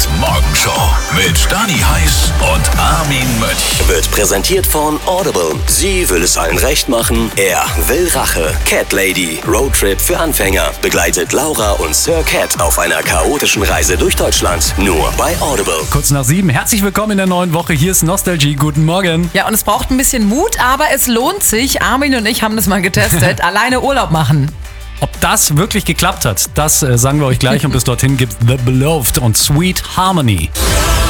Hit Morgenshow mit Stani Heiß und Armin Mönch. Wird präsentiert von Audible. Sie will es allen recht machen. Er will Rache. Cat Lady. Roadtrip für Anfänger. Begleitet Laura und Sir Cat auf einer chaotischen Reise durch Deutschland. Nur bei Audible. Kurz nach 7. Herzlich willkommen in der neuen Woche. Hier ist Nostalgie. Guten Morgen. Ja, und es braucht ein bisschen Mut, aber es lohnt sich. Armin und ich haben das mal getestet. Alleine Urlaub machen. Ob das wirklich geklappt hat, das sagen wir euch gleich. Und bis dorthin gibt's The Beloved und Sweet Harmony.